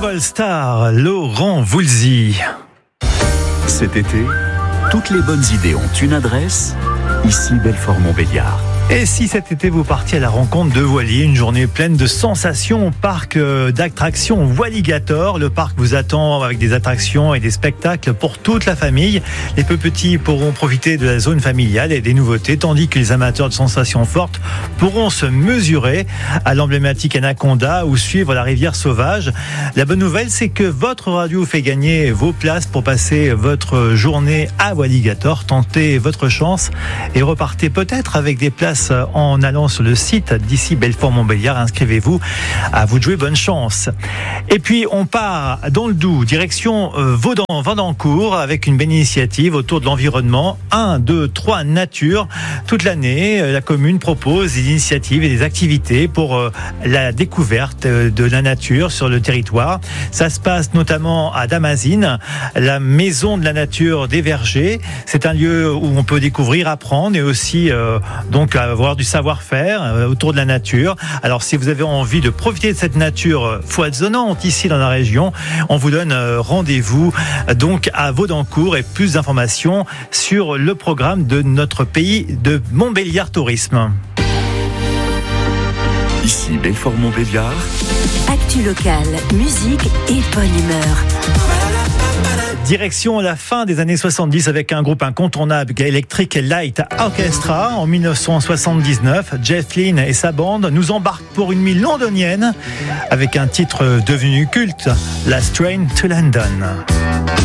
Global Star, Laurent Voulzy. Cet été, toutes les bonnes idées ont une adresse, ici Belfort-Montbéliard. Et si cet été vous partiez à la rencontre de voiliers, une journée pleine de sensations au parc d'attractions Voiligator. Le parc vous attend avec des attractions et des spectacles pour toute la famille. Les peu petits pourront profiter de la zone familiale et des nouveautés, tandis que les amateurs de sensations fortes pourront se mesurer à l'emblématique Anaconda ou suivre la rivière sauvage. La bonne nouvelle, c'est que votre radio fait gagner vos places pour passer votre journée à Voiligator. Tentez votre chance et repartez peut-être avec des places en allant sur le site d'ici Belfort-Montbéliard. Inscrivez-vous, à vous de jouer, bonne chance. Et puis on part dans le Doubs, direction Vaudan-Vandancourt, avec une belle initiative autour de l'environnement. 1, 2, 3 nature. Toute l'année, la commune propose des initiatives et des activités pour la découverte de la nature sur le territoire. Ça se passe notamment à Damazine, la maison de la nature des Vergers. C'est un lieu où on peut découvrir, apprendre et aussi donc avoir du savoir-faire autour de la nature. Alors si vous avez envie de profiter de cette nature foisonnante ici dans la région, on vous donne rendez-vous donc à Vaudancourt et plus d'informations sur le programme de notre pays de Montbéliard Tourisme. Ici Belfort-Montbéliard. Actu locale, musique et bonne humeur. Direction la fin des années 70 avec un groupe incontournable, Electric Light Orchestra. En 1979, Jeff Lynne et sa bande nous embarquent pour une nuit londonienne avec un titre devenu culte, Last Train to London.